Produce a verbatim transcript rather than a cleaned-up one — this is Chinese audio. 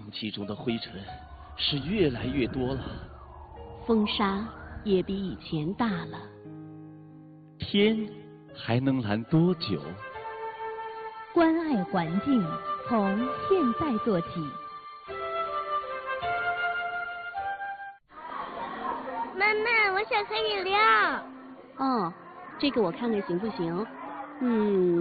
气中的灰尘是越来越多了， 风沙也比以前大了。 天还能蓝多久？ 关爱环境，从现在做起。 妈妈，我想喝饮料。 哦，这个我看看行不行？嗯。